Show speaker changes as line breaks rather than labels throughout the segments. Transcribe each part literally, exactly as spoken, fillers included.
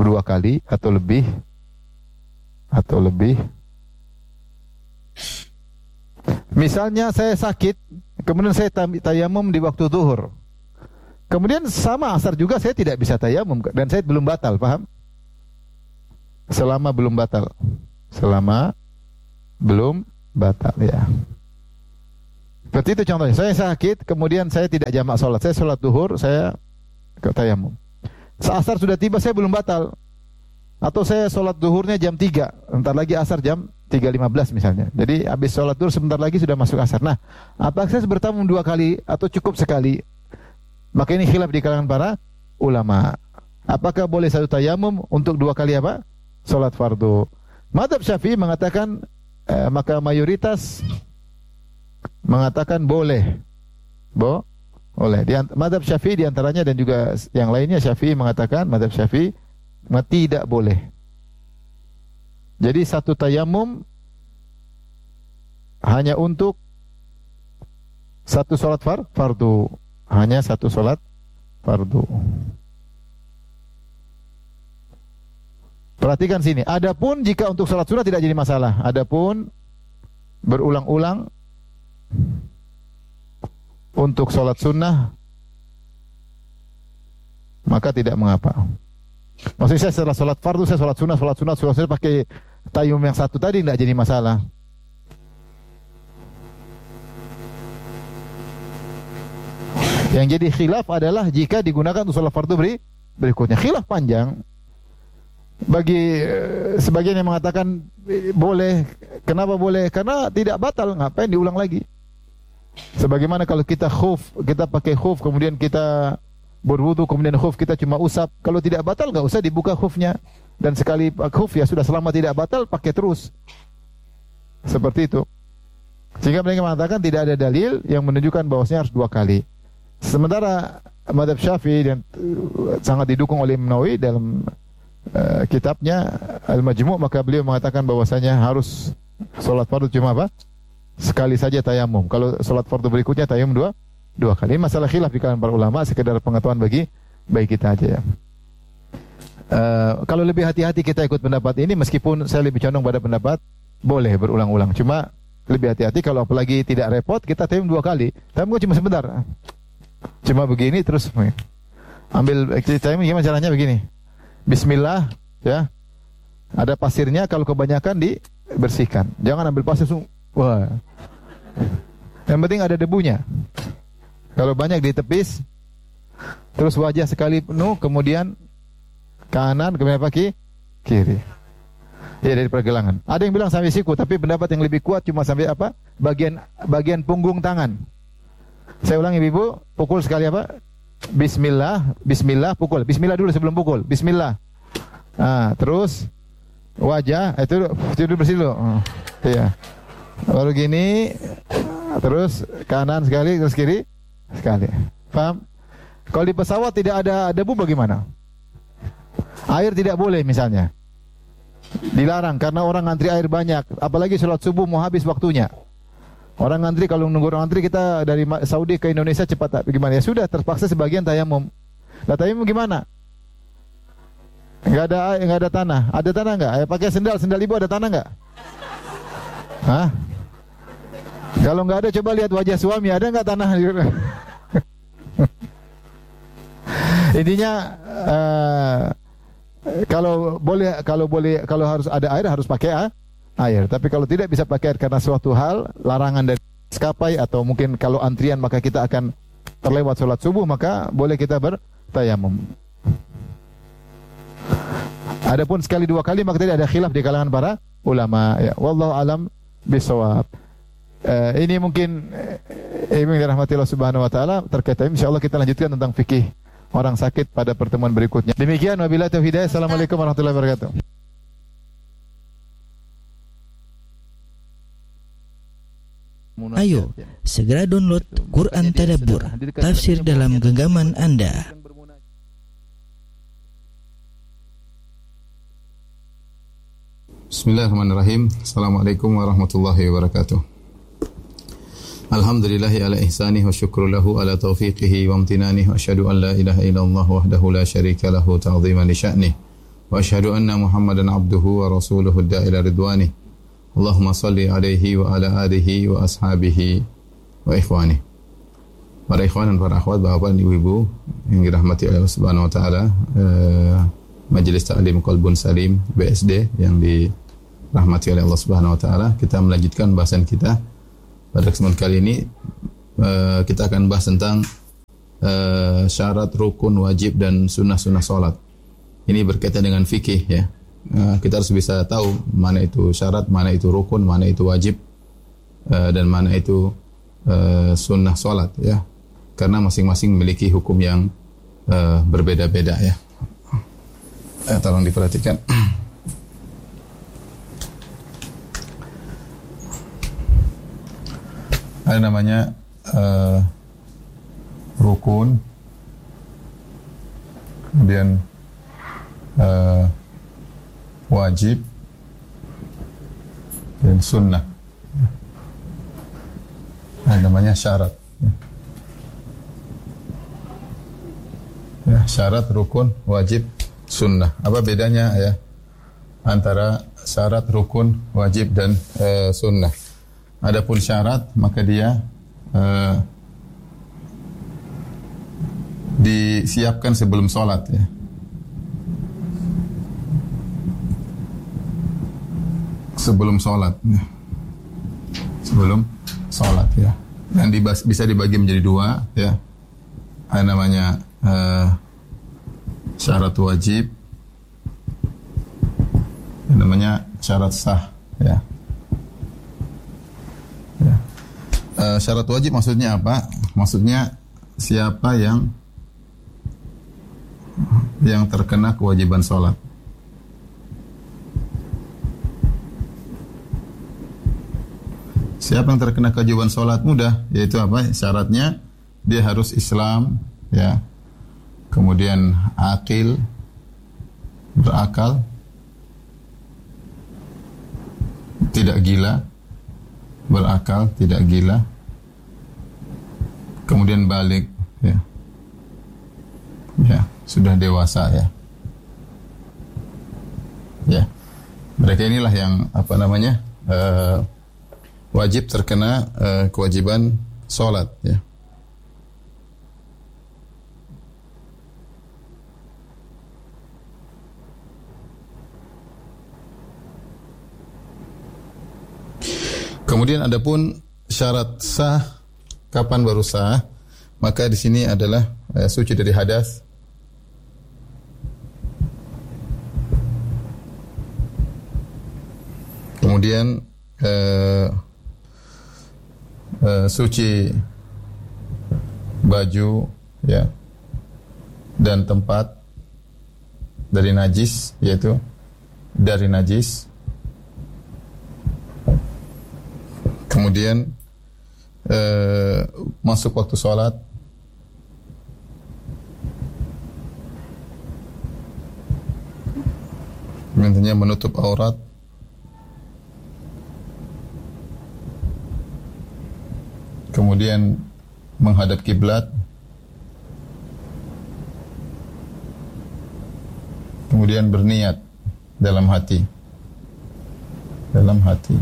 dua kali atau lebih atau lebih. Misalnya saya sakit, kemudian saya tayamum di waktu zuhur. Kemudian sama asar juga saya tidak bisa tayamum dan saya belum batal, paham? Selama belum batal. Selama belum batal, ya. Seperti itu contohnya. Saya sakit, kemudian saya tidak jamak sholat. Saya sholat zuhur, saya ke tayamum. Asar sudah tiba, saya belum batal. Atau saya sholat zuhurnya jam tiga, entar lagi asar jam tiga lima belas misalnya. Jadi habis sholat zuhur sebentar lagi sudah masuk asar. Nah, apakah saya bertayamum dua kali atau cukup sekali? Maka ini khilaf di kalangan para ulama. Apakah boleh satu tayamum untuk dua kali apa? Sholat fardu. Mazhab Syafi'i mengatakan eh, maka mayoritas mengatakan boleh. Bo, boleh. Di mazhab Syafi'i di antaranya dan juga yang lainnya Syafi'i mengatakan mazhab Syafi'i tidak boleh. Jadi satu tayamum hanya untuk satu sholat far, fardu. Hanya satu sholat fardu. Perhatikan sini. Adapun jika untuk sholat sunnah tidak jadi masalah. Adapun berulang-ulang untuk sholat sunnah maka tidak mengapa. Maksudnya saya setelah sholat fardu, saya sholat sunnah, sholat sunnah, sholat sunnah pakai tayamum yang satu tadi tidak jadi masalah. Yang jadi khilaf adalah jika digunakan untuk sholat fardu beri, berikutnya. Khilaf panjang. Bagi eh, sebagian yang mengatakan eh, boleh. Kenapa boleh? Karena tidak batal, ngapain diulang lagi? Sebagaimana kalau kita khuf, kita pakai khuf, kemudian kita berwudu, kemudian khuf kita cuma usap. Kalau tidak batal, nggak usah dibuka khufnya. Dan sekali khuf ya sudah, selama tidak batal, pakai terus. Seperti itu. Sehingga mereka mengatakan tidak ada dalil yang menunjukkan bahwasanya harus dua kali. Sementara mazhab Syafi'i dan uh, sangat didukung oleh Imam Nawawi dalam uh, kitabnya Al-Majmu', maka beliau mengatakan bahwasanya harus sholat fardu cuma apa? Sekali saja tayamum. Kalau sholat fardu berikutnya tayamum dua dua kali. Masalah khilaf di kalangan para ulama, sekedar pengetahuan bagi bagi kita aja ya. Uh, kalau lebih hati-hati kita ikut pendapat ini, meskipun saya lebih condong pada pendapat boleh berulang-ulang. Cuma lebih hati-hati kalau apalagi tidak repot, kita tayamum dua kali. Tayamum cuma sebentar. Cuma begini terus ambil tayamum gimana caranya begini. Bismillah ya. Ada pasirnya, kalau kebanyakan dibersihkan. Jangan ambil pasir langsung. Wah. Yang penting ada debunya. Kalau banyak ditepis, terus wajah sekali penuh, kemudian kanan, kemudian apa kiri. Ya, dari pergelangan. Ada yang bilang sampai siku, tapi pendapat yang lebih kuat cuma sampai apa? Bagian bagian punggung tangan. Saya ulangi ibu, pukul sekali apa? Bismillah, Bismillah, pukul. Bismillah dulu sebelum pukul. Bismillah. Nah, terus wajah, itu tidur bersih dulu. Oh, iya. Baru gini, terus kanan sekali, terus kiri sekali. Paham? Kalau di pesawat tidak ada debu bagaimana? Air tidak boleh misalnya. Dilarang karena orang ngantri air banyak. Apalagi sholat subuh mau habis waktunya. Orang ngantri, kalau nunggu orang ngantri, kita dari Saudi ke Indonesia cepat bagaimana? Ya sudah, terpaksa sebagian tayamum. Nah, tayamum gimana? Enggak ada enggak ada tanah. Ada tanah enggak? Ayo pakai sendal, sendal ibu ada tanah enggak? Hah? Kalau enggak ada, coba lihat wajah suami, ada enggak tanah? Intinya uh, kalau boleh kalau boleh kalau harus ada air harus pakai ah, air. Tapi kalau tidak bisa pakai air karena suatu hal larangan dari maskapai atau mungkin kalau antrian maka kita akan terlewat sholat subuh, maka boleh kita bertayamum. Adapun sekali dua kali maka tidak ada khilaf di kalangan para ulama. Ya, wallahu alam bisawab. Uh, ini mungkin uh, ini dirahmati Allah Subhanahu wa taala terkait ini. Insyaallah kita lanjutkan tentang fikih orang sakit pada pertemuan berikutnya. Demikian, wabillahi taufiq hidayah. Assalamualaikum warahmatullahi wabarakatuh.
Ayo, segera download Quran Tadabbur, tafsir dalam genggaman Anda.
Bismillahirrahmanirrahim. Assalamualaikum warahmatullahi wabarakatuh. Alhamdulillahi ala ihsanih wa syukru lahu ala taufiqihi wa amtinanih wa asyhadu an la ilaha illallah wahdahu la syarika lahu ta'ziman li sya'nih wa asyhadu anna Muhammadan abduhu wa rasuluhu ad-da'i ila ridwanih. Allahumma salli alaihi wa ala alihi wa ashabihi wa ikhwani. Para ikhwan dan para akhwat, bapak dan ibu-ibu yang dirahmati oleh Allah Subhanahu wa taala, eh, Majelis Ta'lim Qalbun Salim B S D yang dirahmati oleh Allah Subhanahu wa taala, kita melanjutkan bahasan kita. Pada kesempatan kali ini eh, kita akan bahas tentang eh, syarat, rukun, wajib dan sunnah-sunnah salat. Ini berkaitan dengan fikih ya. Uh, kita harus bisa tahu mana itu syarat, mana itu rukun, mana itu wajib, uh, dan mana itu uh, sunnah solat ya, karena masing-masing memiliki hukum yang uh, berbeda-beda ya. Eh, tolong diperhatikan. Ada namanya uh, rukun, kemudian uh, wajib dan sunnah. Nah, namanya syarat. Ya, syarat, rukun, wajib, sunnah. Apa bedanya ya antara syarat, rukun, wajib dan e, sunnah? Adapun syarat, maka dia e, disiapkan sebelum sholat ya. Sebelum sholat ya. Sebelum sholat ya. Dan dibas, bisa dibagi menjadi dua ya. Ada namanya uh, syarat wajib, yang namanya syarat sah ya. Ya. Uh, syarat wajib maksudnya apa? Maksudnya siapa yang yang terkena kewajiban sholat. Siapa yang terkena kewajiban sholat? Mudah, yaitu apa? Syaratnya dia harus Islam, ya. Kemudian akil, berakal, tidak gila, berakal, tidak gila. Kemudian balik, ya. Ya, sudah dewasa ya. Ya, mereka inilah yang apa namanya? Uh, wajib terkena uh, kewajiban sholat ya. Kemudian adapun syarat sah, kapan baru sah? Maka di sini adalah uh, suci dari hadas, kemudian uh, Uh, suci baju ya dan tempat dari najis, yaitu dari najis. Kemudian uh, masuk waktu sholat, intinya menutup aurat. Kemudian menghadap kiblat, kemudian berniat dalam hati, dalam hati.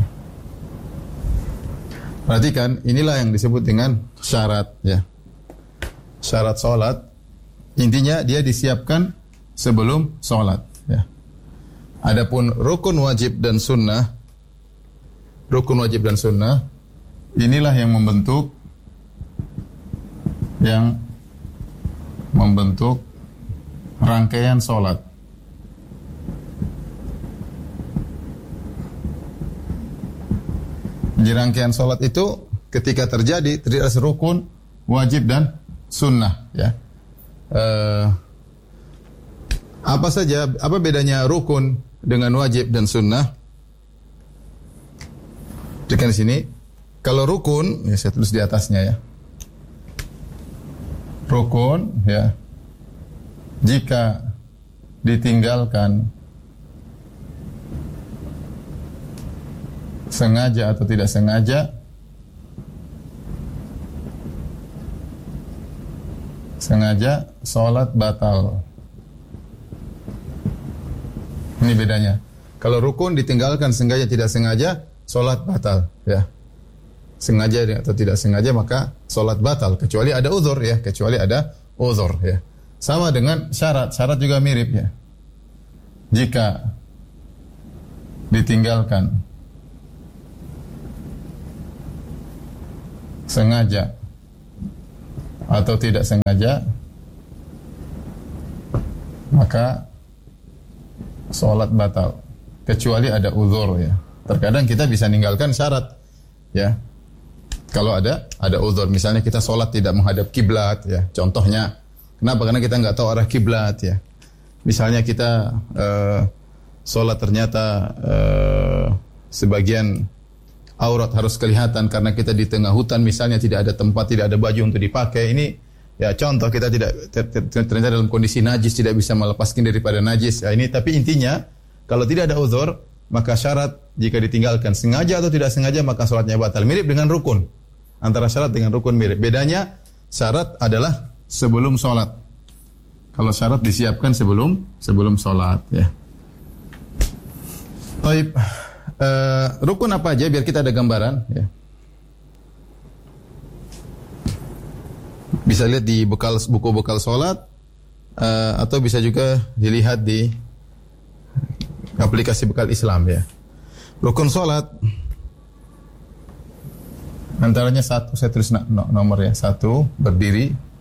Perhatikan, inilah yang disebut dengan syarat ya. Syarat sholat, intinya dia disiapkan sebelum sholat ya. Adapun rukun wajib dan sunnah, rukun wajib dan sunnah, inilah yang membentuk yang membentuk rangkaian sholat. Di rangkaian sholat itu ketika terjadi terdiri atas rukun, wajib dan sunnah ya. Uh, apa saja, apa bedanya rukun dengan wajib dan sunnah? Perhatikan di sini. Kalau rukun, ya saya tulis di atasnya ya. Rukun, ya, jika ditinggalkan sengaja atau tidak sengaja, sengaja sholat batal. Ini bedanya. Kalau rukun ditinggalkan sengaja tidak sengaja, solat batal. Ya, sengaja atau tidak sengaja maka solat batal. Kecuali ada uzur ya, kecuali ada uzur ya. Sama dengan syarat, syarat juga mirip ya. Jika ditinggalkan sengaja atau tidak sengaja, maka sholat batal. Kecuali ada uzur ya. Terkadang kita bisa ninggalkan syarat ya. Kalau ada ada uzur, misalnya kita sholat tidak menghadap kiblat ya. Contohnya, kenapa? Karena kita nggak tahu arah kiblat ya. Misalnya kita uh, sholat ternyata uh, sebagian aurat harus kelihatan karena kita di tengah hutan misalnya, tidak ada tempat, tidak ada baju untuk dipakai. Ini ya contoh, kita tidak ternyata dalam kondisi najis, tidak bisa melepaskan daripada najis. Ya, ini tapi intinya kalau tidak ada uzur maka syarat jika ditinggalkan sengaja atau tidak sengaja maka sholatnya batal. Mirip dengan rukun. Antara syarat dengan rukun mirip. Bedanya syarat adalah sebelum sholat. Kalau syarat disiapkan sebelum sebelum sholat ya. Baik, uh, rukun apa aja biar kita ada gambaran ya. Bisa lihat di bekal buku bekal sholat uh, atau bisa juga dilihat di aplikasi bekal Islam ya. Rukun sholat antaranya satu, saya tulis nomor ya, satu berdiri.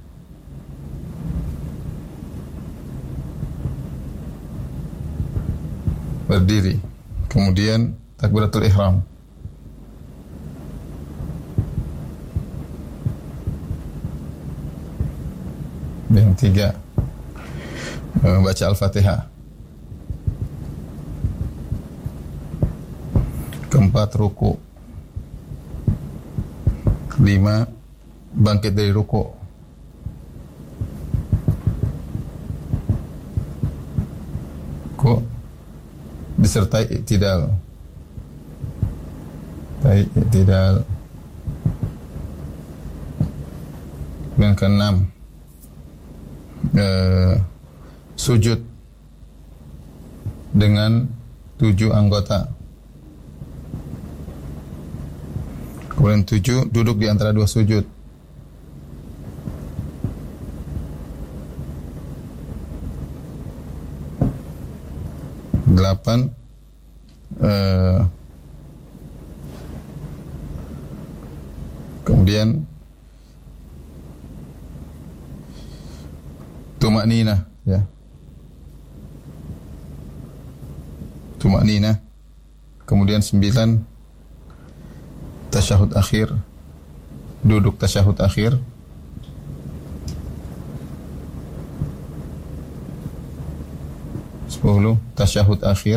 Berdiri. Kemudian takbiratul ihram. Yang tiga, membaca Al-Fatihah. Keempat, ruku. Lima, bangkit dari ruku. Ruku disertai i'tidal. Baik, i'tidal. Yang keenam, eh, sujud dengan tujuh anggota. Kemudian tujuh, duduk di antara dua sujud. Delapan, uh, kemudian tumakninah ya. Tumakninah. Kemudian sembilan, tasyahud akhir, duduk tasyahud akhir. Sepuluh, tasyahud akhir.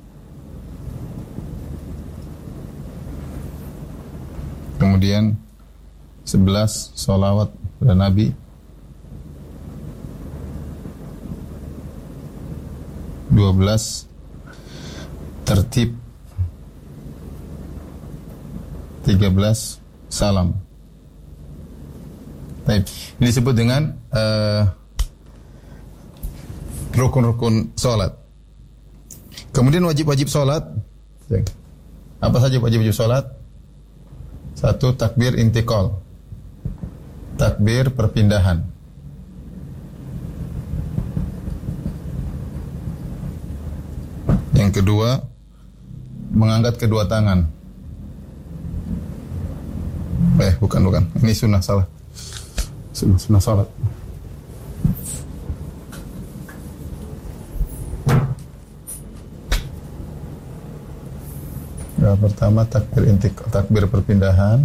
Kemudian sebelas, sholawat pada Nabi. Dua belas, tertib. Tiga belas, salam. Baik, ini disebut dengan uh, rukun-rukun sholat. Kemudian wajib-wajib sholat. Apa saja wajib-wajib sholat? Satu, takbir intikal, takbir perpindahan. Yang kedua, mengangkat kedua tangan. Eh, bukan, bukan. Ini sunnah, salah. Sunnah, sunnah sholat. Ya, pertama takbir intik, takbir perpindahan,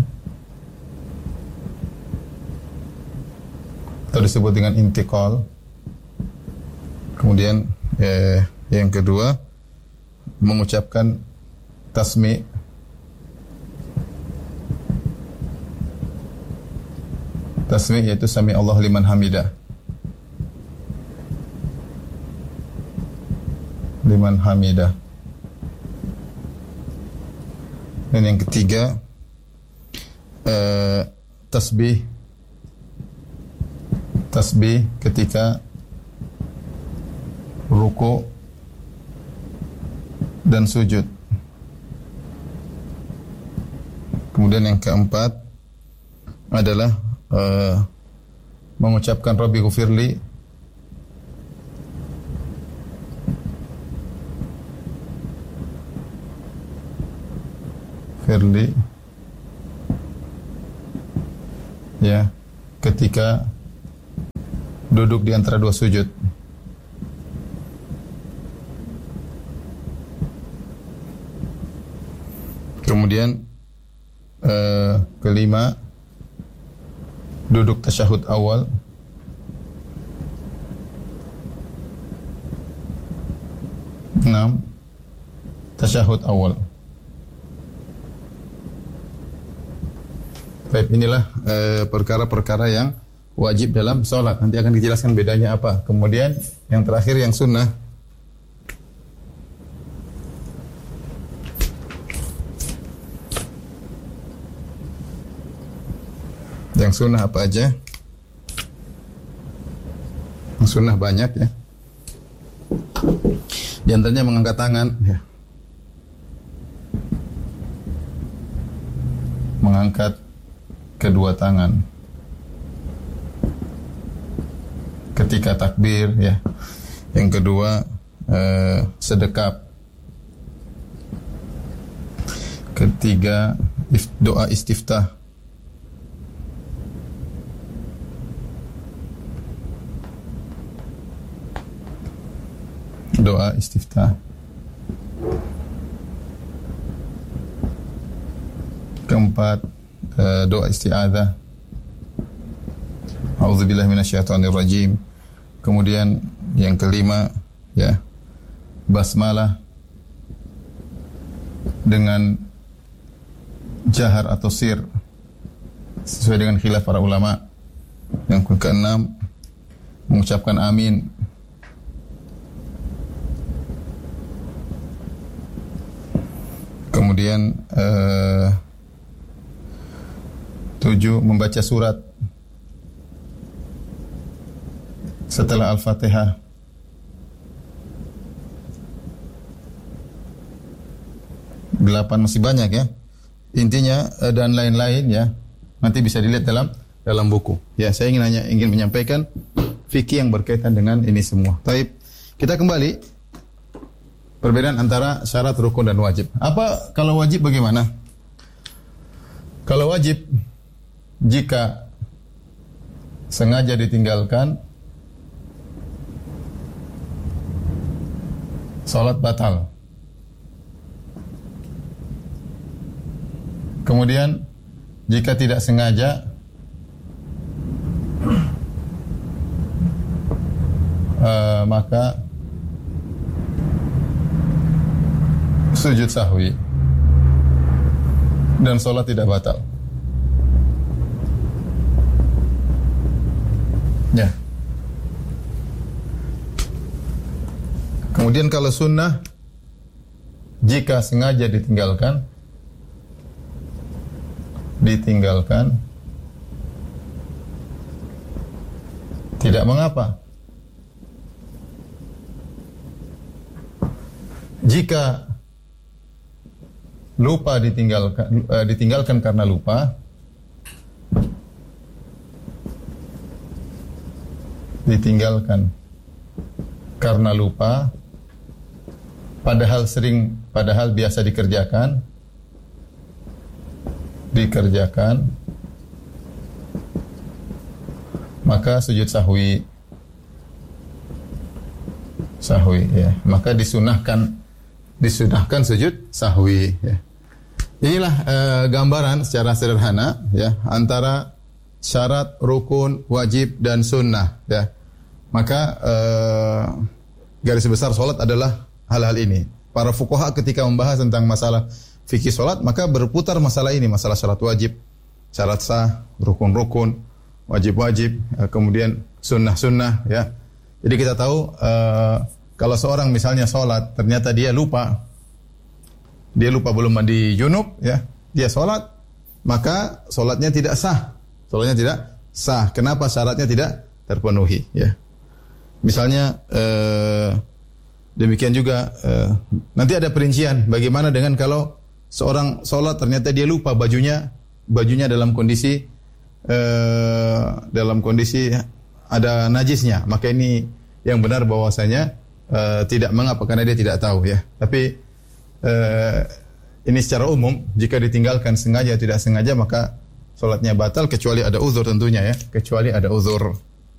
atau disebut dengan intikal. Kemudian eh, yang kedua mengucapkan tasmi'. Tasmi' yaitu sami Allah liman hamidah. Liman hamidah. Dan yang ketiga uh, tasbih. Tasbih ketika ruku dan sujud. Kemudian yang keempat adalah uh, mengucapkan Rabbi ghufirli firli ya ketika duduk di antara dua sujud. Kemudian uh, kelima, duduk tasyahud awal. Enam, tasyahud awal. Baik, inilah uh, perkara-perkara yang wajib dalam sholat. Nanti akan dijelaskan bedanya apa. Kemudian yang terakhir yang sunnah. Yang sunnah apa aja? Yang sunnah banyak ya. Di antaranya mengangkat tangan ya. Mengangkat kedua tangan ketika takbir ya. Yang kedua eh, sedekap. Ketiga if, doa istiftah. Doa istiftah. Keempat uh, doa isti'adzah. A'udzubillahi minasyaitonirrajim. Kemudian yang kelima ya basmalah dengan jahar atau sir sesuai dengan khilaf para ulama. Yang keenam mengucapkan amin. Kemudian uh, tujuh membaca surat setelah Al-Fatihah. Delapan masih banyak ya. Intinya uh, dan lain-lain ya. Nanti bisa dilihat dalam dalam buku. Ya, saya ingin hanya ingin menyampaikan fikih yang berkaitan dengan ini semua. Taib. Kita kembali. Perbedaan antara syarat, rukun dan wajib. Apa kalau wajib bagaimana? Kalau wajib, jika sengaja ditinggalkan, salat batal. Kemudian, jika tidak sengaja, uh, maka sujud sahwi dan sholat tidak batal. Ya. Kemudian kalau sunnah, jika sengaja ditinggalkan, ditinggalkan, tidak mengapa. Jika lupa ditinggalkan, uh, ditinggalkan karena lupa, ditinggalkan karena lupa, padahal sering, padahal biasa dikerjakan, dikerjakan, maka sujud sahwi, sahwi ya, maka disunahkan, disunahkan sujud sahwi ya. Inilah uh, gambaran secara sederhana ya antara syarat, rukun, wajib dan sunnah ya. Maka uh, garis besar salat adalah hal-hal ini. Para fuqaha ketika membahas tentang masalah fikih salat maka berputar masalah ini, masalah syarat wajib, syarat sah, rukun-rukun, wajib-wajib, uh, kemudian sunnah-sunnah ya. Jadi kita tahu uh, kalau seorang misalnya salat ternyata dia lupa Dia lupa belum mandi junub, ya. Dia sholat, maka sholatnya tidak sah. Sholatnya tidak sah. Kenapa? Syaratnya tidak terpenuhi, ya. Misalnya, eh, Demikian juga uh, nanti ada perincian bagaimana dengan kalau seorang sholat ternyata dia lupa bajunya bajunya dalam kondisi uh, dalam kondisi ada najisnya, maka ini yang benar bahwasanya uh, tidak mengapa karena dia tidak tahu ya. Tapi uh, ini secara umum jika ditinggalkan sengaja tidak sengaja maka sholatnya batal kecuali ada uzur tentunya ya, kecuali ada uzur.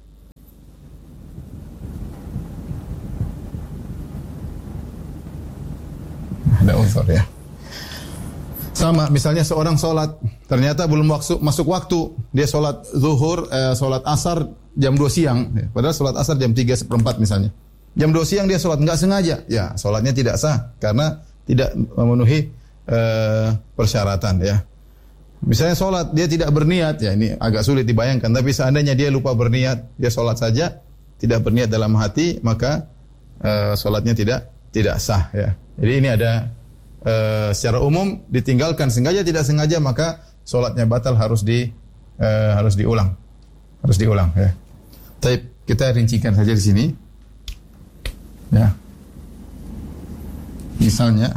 Ada uzur ya. Sama misalnya seorang sholat ternyata belum waktu, masuk waktu, dia sholat zuhur, eh, sholat asar jam dua siang, ya. Padahal sholat asar jam tiga seperempat misalnya. Jam dua siang dia sholat nggak sengaja, ya sholatnya tidak sah karena tidak memenuhi eh, persyaratan ya. Misalnya sholat dia tidak berniat, ya ini agak sulit dibayangkan. Tapi seandainya dia lupa berniat, dia sholat saja tidak berniat dalam hati, maka eh, sholatnya tidak tidak sah ya. Jadi ini ada uh, secara umum ditinggalkan sengaja tidak sengaja maka sholatnya batal harus di uh, harus diulang harus diulang ya. Tapi kita rincikan saja di sini ya. Misalnya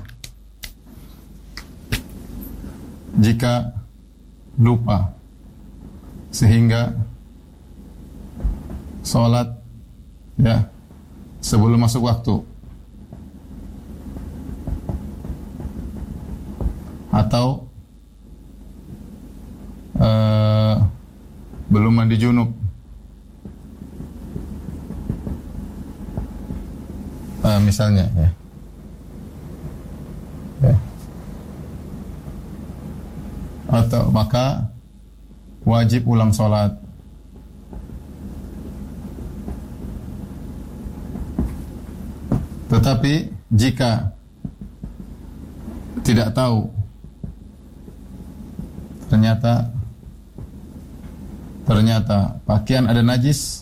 jika lupa sehingga sholat ya sebelum masuk waktu atau uh, belum mandi junub, uh, misalnya ya. ya, atau maka wajib ulang sholat. Tetapi jika tidak tahu ternyata ternyata pakaian ada najis,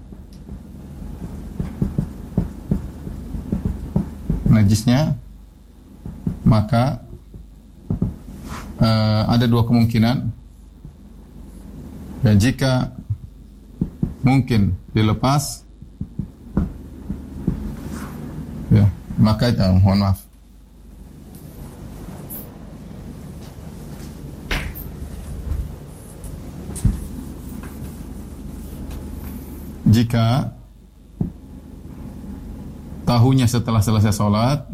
najisnya, maka uh, ada dua kemungkinan. Dan jika mungkin dilepas, ya maka uh, mohon maaf. Jika tahunya setelah selesai sholat,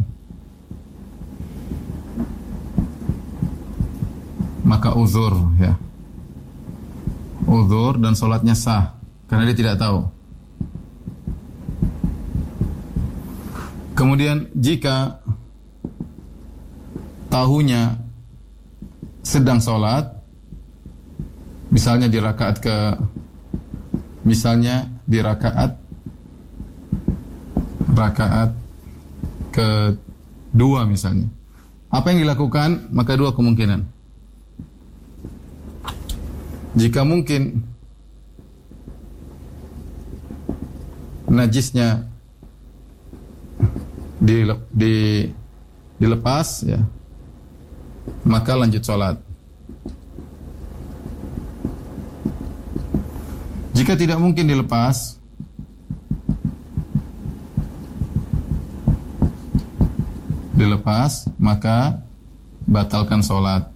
maka uzur ya, uzur dan sholatnya sah karena dia tidak tahu. Kemudian jika tahunya sedang sholat, misalnya di rakaat ke misalnya di rakaat rakaat kedua misalnya. Apa yang dilakukan? Maka dua kemungkinan. Jika mungkin najisnya di, di, dilepas ya, maka lanjut sholat. Jika tidak mungkin dilepas, dilepas, maka batalkan sholat.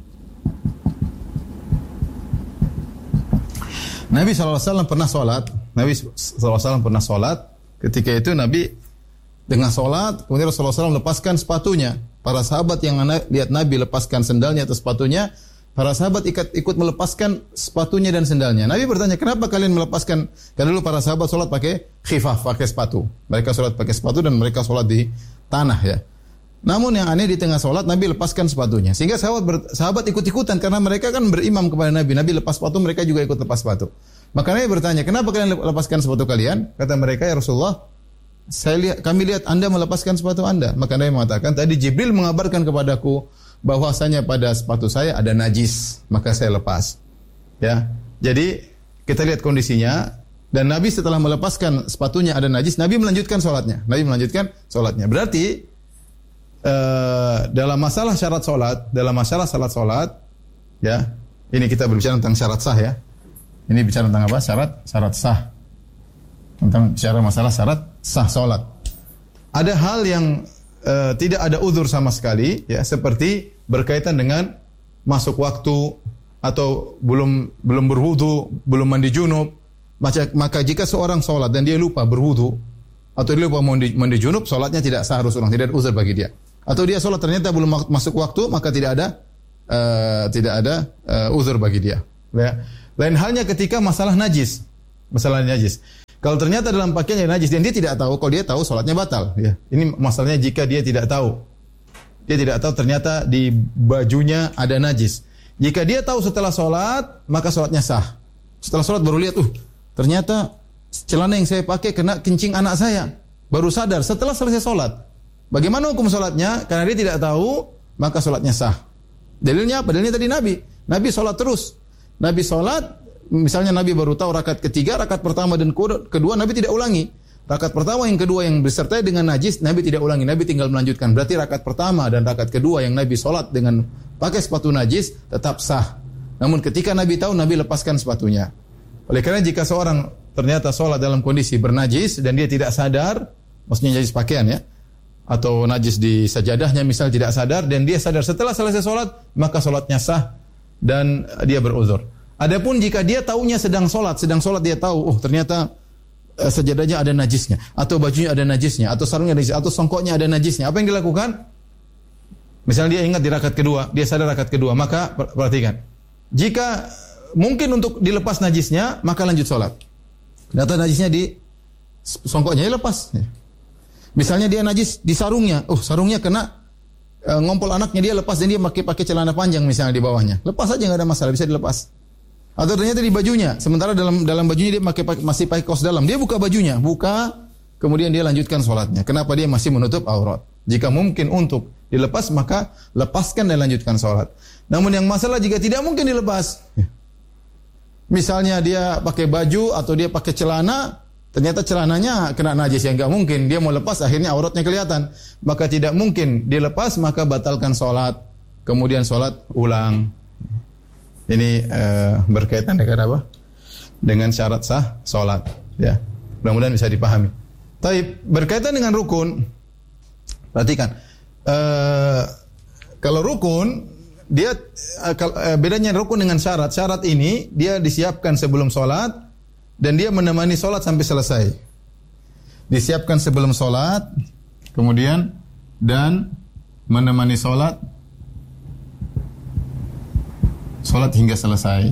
Nabi shallallahu alaihi wasallam pernah sholat. Nabi shallallahu alaihi wasallam pernah sholat. Ketika itu Nabi tengah sholat, kemudian Rasulullah shallallahu alaihi wasallam lepaskan sepatunya. Para sahabat yang lihat Nabi lepaskan sendalnya atau sepatunya, para sahabat ikut, ikut melepaskan sepatunya dan sendalnya. Nabi bertanya, kenapa kalian melepaskan? Karena dulu para sahabat sholat pakai khifaf, pakai sepatu. Mereka sholat pakai sepatu dan mereka sholat di tanah ya. Namun yang aneh di tengah sholat, Nabi lepaskan sepatunya. Sehingga sahabat, ber, sahabat ikut-ikutan karena mereka kan berimam kepada Nabi. Nabi lepas sepatu, mereka juga ikut lepas sepatu. Maka Nabi bertanya, kenapa kalian lepaskan sepatu kalian? Kata mereka, ya Rasulullah, saya lihat, kami lihat Anda melepaskan sepatu Anda. Maka Nabi mengatakan, tadi Jibril mengabarkan kepadaku bahwasanya pada sepatu saya ada najis, maka saya lepas. Ya, jadi kita lihat kondisinya. Dan Nabi setelah melepaskan sepatunya ada najis, Nabi melanjutkan sholatnya. Nabi melanjutkan sholatnya. Berarti uh, dalam masalah syarat sholat, dalam masalah salat sholat, ya, ini kita berbicara tentang syarat sah ya. Ini bicara tentang apa? Syarat syarat sah. Tentang bicara masalah syarat sah sholat. ada hal yang uh, tidak ada uzur sama sekali, ya, seperti berkaitan dengan masuk waktu atau belum belum berwudu, belum mandi junub. Maka, maka jika seorang sholat dan dia lupa berwudu atau dia lupa mandi, mandi junub, sholatnya tidak sah, harus ulang, tidak ada uzur bagi dia. Atau dia sholat ternyata belum masuk waktu, maka tidak ada uh, tidak ada uh, uzur bagi dia. Ya. Lain halnya ketika masalah najis, masalah najis. Kalau ternyata dalam pakaian yang najis dan dia tidak tahu, kalau dia tahu sholatnya batal. Ya. Ini masalahnya jika dia tidak tahu, dia tidak tahu ternyata di bajunya ada najis. Jika dia tahu setelah sholat, maka sholatnya sah. Setelah sholat baru lihat, uh ternyata celana yang saya pakai kena kencing anak saya. Baru sadar setelah selesai sholat. Bagaimana hukum sholatnya? Karena dia tidak tahu, maka sholatnya sah. Dalilnya apa? Dalilnya tadi Nabi. Nabi sholat terus. Nabi sholat. Misalnya Nabi baru tahu rakaat ketiga, rakaat pertama dan kedua Nabi tidak ulangi. Rakaat pertama yang kedua yang disertai dengan najis Nabi tidak ulangi, Nabi tinggal melanjutkan. Berarti rakaat pertama dan rakaat kedua yang Nabi sholat dengan pakai sepatu najis tetap sah. Namun ketika Nabi tahu, Nabi lepaskan sepatunya. Oleh karena jika seorang ternyata sholat dalam kondisi bernajis dan dia tidak sadar, maksudnya najis pakaian ya, atau najis di sajadahnya misal tidak sadar dan dia sadar setelah selesai sholat, maka sholatnya sah dan dia beruzur. Adapun jika dia taunya sedang sholat, sedang sholat dia tahu, oh ternyata uh, sajadahnya ada najisnya, atau bajunya ada najisnya, atau sarungnya ada najisnya, atau songkoknya ada najisnya. Apa yang dilakukan? Misalnya dia ingat di rakaat kedua, dia sadar rakaat kedua, maka perhatikan. Jika mungkin untuk dilepas najisnya, maka lanjut sholat. Ternyata najisnya di songkoknya, ya lepas. Misalnya dia najis di sarungnya, oh sarungnya kena uh, ngompol anaknya, dia lepas dan dia pakai pakai celana panjang misalnya di bawahnya. Lepas aja nggak ada masalah, bisa dilepas. Atau ternyata di bajunya, sementara dalam dalam bajunya dia pakai, masih pakai kaos dalam, dia buka bajunya, buka, kemudian dia lanjutkan sholatnya. Kenapa? Dia masih menutup aurat. Jika mungkin untuk dilepas, maka lepaskan dan lanjutkan sholat. Namun yang masalah jika tidak mungkin dilepas, misalnya dia pakai baju atau dia pakai celana, ternyata celananya kena najis, yang nggak mungkin, dia mau lepas, akhirnya auratnya kelihatan, maka tidak mungkin dilepas, maka batalkan sholat, kemudian sholat ulang. Ini uh, berkaitan dengan apa? Dengan syarat sah salat, ya. Mudah-mudahan bisa dipahami. Tapi berkaitan dengan rukun, perhatikan. Uh, kalau rukun, dia uh, uh, bedanya rukun dengan syarat. Syarat ini dia disiapkan sebelum salat dan dia menemani salat sampai selesai. Disiapkan sebelum salat, kemudian dan menemani salat salat hingga selesai.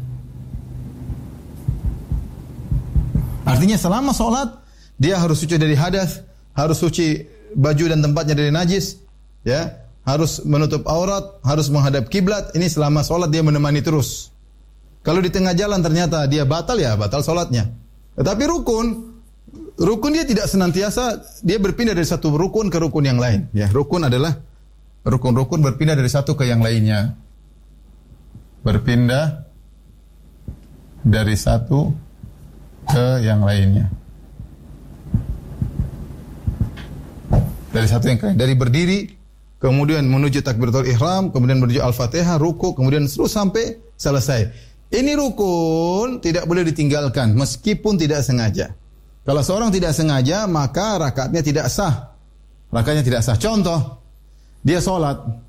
Artinya selama salat dia harus suci dari hadas, harus suci baju dan tempatnya dari najis, ya, harus menutup aurat, harus menghadap kiblat. Ini selama salat dia menemani terus. Kalau di tengah jalan ternyata dia batal, ya batal salatnya. Tetapi rukun, rukun dia tidak senantiasa dia berpindah dari satu rukun ke rukun yang lain. Ya, rukun adalah rukun-rukun berpindah dari satu ke yang lainnya. Berpindah dari satu ke yang lainnya. Dari satu yang lain. Dari berdiri, kemudian menuju takbiratul ihram, kemudian menuju al-fatihah, ruku, kemudian terus sampai selesai. Ini rukun tidak boleh ditinggalkan meskipun tidak sengaja. Kalau seorang tidak sengaja, maka rakaatnya tidak sah. Rakaatnya tidak sah. Contoh, dia sholat.